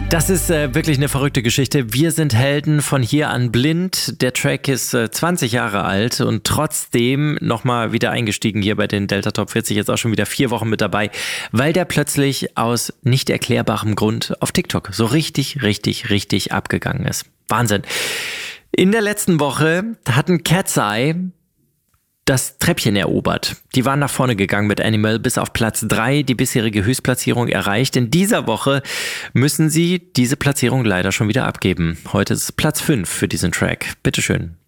Das ist wirklich eine verrückte Geschichte. Wir sind Helden von hier an blind. Der Track ist 20 Jahre alt und trotzdem nochmal wieder eingestiegen hier bei den Delta Top 40. Jetzt auch schon wieder 4 Wochen mit dabei, weil der plötzlich aus nicht erklärbarem Grund auf TikTok so richtig abgegangen ist. Wahnsinn. In der letzten Woche hatten Cat's Eye das Treppchen erobert. Die waren nach vorne gegangen mit Animal bis auf Platz 3, die bisherige Höchstplatzierung erreicht. In dieser Woche müssen sie diese Platzierung leider schon wieder abgeben. Heute ist es Platz 5 für diesen Track. Bitteschön.